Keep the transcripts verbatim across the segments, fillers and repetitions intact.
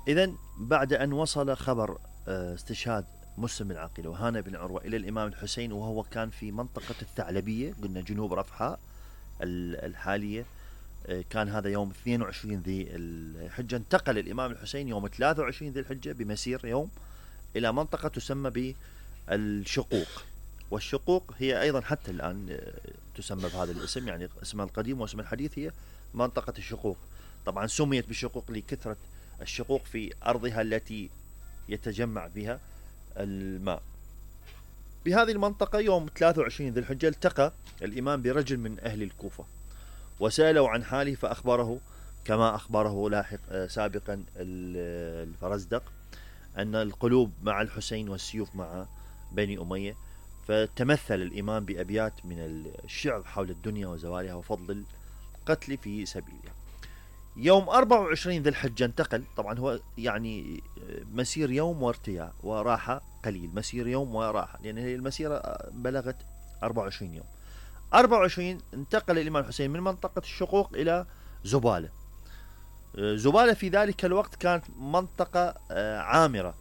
إذا بعد أن وصل خبر استشهاد مسلم بن عقيل وهانئ بن عروة إلى الإمام الحسين، وهو كان في منطقة الثعلبية، قلنا جنوب رفحاء الحالية، كان هذا يوم اثنين وعشرين ذي الحجة. انتقل الإمام الحسين يوم ثلاثة وعشرين ذي الحجة بمسير يوم إلى منطقة تسمى بالشقوق. والشقوق هي أيضا حتى الآن تسمى بهذا الاسم، يعني اسمها القديم واسم الحديث هي منطقة الشقوق. طبعا سميت بالشقوق لكثرة الشقوق في أرضها التي يتجمع بها الماء. بهذه المنطقة يوم ثلاثة وعشرين ذي الحجة التقى الإمام برجل من أهل الكوفة وسأله عن حاله، فأخبره كما أخبره لاحق سابقا الفرزدق أن القلوب مع الحسين والسيوف مع بني أمية. فتمثل الإمام بأبيات من الشعر حول الدنيا وزوالها وفضل القتل في سبيلها. يوم أربعة وعشرين ذي الحجة انتقل، طبعا هو يعني مسير يوم وارتياح وراحة قليل، مسير يوم وراحة، لأن هي المسيرة بلغت أربعة وعشرين يوم. أربعة وعشرين انتقل الإمام الحسين من منطقة الشقوق إلى زبالة. زبالة في ذلك الوقت كانت منطقة عامرة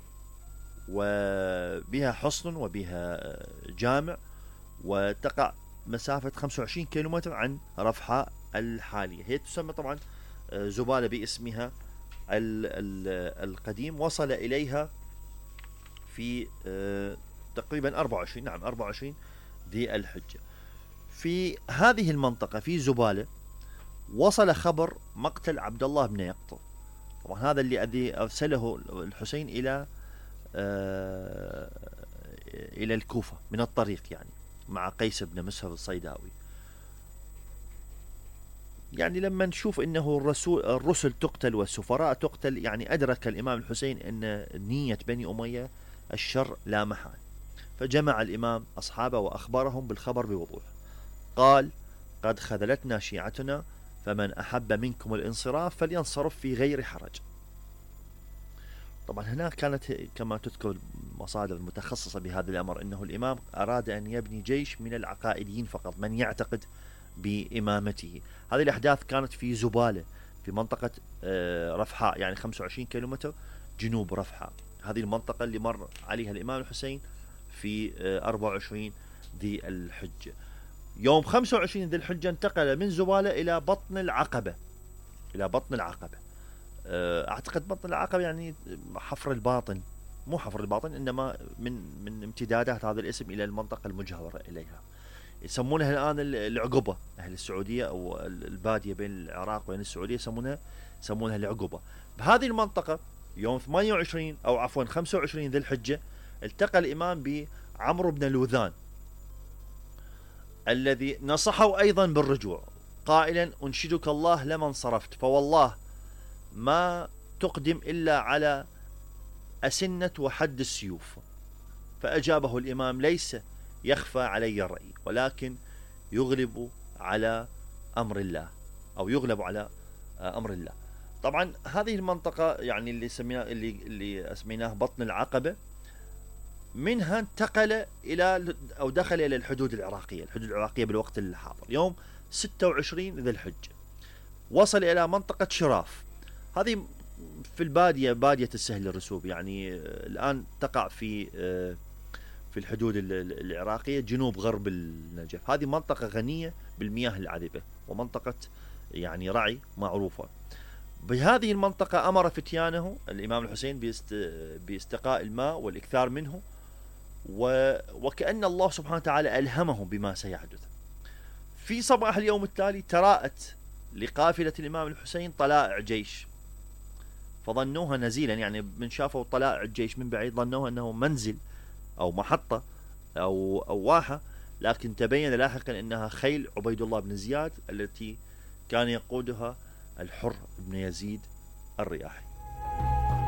وبها حصن وبها جامع، وتقع مسافة خمسة وعشرين كيلومتر عن رفحاء الحالية. هي تسمى طبعا زبالة باسمها القديم. وصل إليها في تقريبا أربعة وعشرين نعم أربعة وعشرين ذي الحجة. في هذه المنطقة في زبالة وصل خبر مقتل عبد الله بن يقطع. طبعا هذا اللي أرسله الحسين إلى إلى الكوفة من الطريق، يعني مع قيس بن مسهر الصيداوي. يعني لما نشوف انه الرسول الرسل تقتل والسفراء تقتل، يعني ادرك الامام الحسين ان نية بني امية الشر لا محال، فجمع الامام اصحابه واخبرهم بالخبر بوضوح. قال: قد خذلتنا شيعتنا، فمن احب منكم الانصراف فلينصرف في غير حرج. طبعا هنا كانت كما تذكر مصادر متخصصة بهذا الامر انه الامام اراد ان يبني جيش من العقائديين فقط، من يعتقد بإمامته. هذه الأحداث كانت في زبالة في منطقة رفحاء، يعني خمسة وعشرين كيلومتر جنوب رفحاء. هذه المنطقة اللي مر عليها الإمام الحسين في أربعة وعشرين ذي الحجة. يوم خمسة وعشرين ذي الحجة انتقل من زبالة إلى بطن العقبة. إلى بطن العقبة أعتقد بطن العقبة يعني حفر الباطن، مو حفر الباطن، إنما من من امتدادات هذا الاسم إلى المنطقة المجاورة إليها. يسمونها الآن العقبة، أهل السعودية أو البادية بين العراق وبين السعودية يسمونها يسمونها العقبة. بهذه المنطقة يوم ثمانية وعشرين أو عفوا خمسة وعشرين ذي الحجة التقى الإمام بعمرو بن لوذان الذي نصحه أيضا بالرجوع، قائلا: أنشدك الله لما انصرفت، فوالله ما تقدم إلا على أسنة وحد السيوف. فأجابه الإمام: ليس يخفى علي الرأي، ولكن يغلب على أمر الله، أو يغلب على أمر الله. طبعا هذه المنطقة يعني اللي سميناه اللي اللي اسميناه بطن العقبة، منها انتقل إلى أو دخل إلى الحدود العراقية، الحدود العراقية بالوقت الحاضر. يوم ستة وعشرين ذي الحجة وصل إلى منطقة شراف. هذه في البادية، بادية السهل الرسوب، يعني الآن تقع في في الحدود العراقية جنوب غرب النجف. هذه منطقة غنية بالمياه العذبة ومنطقة يعني رعي معروفة. بهذه المنطقة أمر فتيانه الإمام الحسين باستقاء الماء والإكثار منه، وكأن الله سبحانه وتعالى ألهمهم بما سيحدث. في صباح اليوم التالي تراءت لقافلة الإمام الحسين طلائع جيش، فظنوها نزيلا، يعني من شافوا طلائع الجيش من بعيد ظنوها أنه منزل أو محطة أو أو واحة، لكن تبين لاحقا أنها خيل عبيد الله بن زياد التي كان يقودها الحر بن يزيد الرياحي.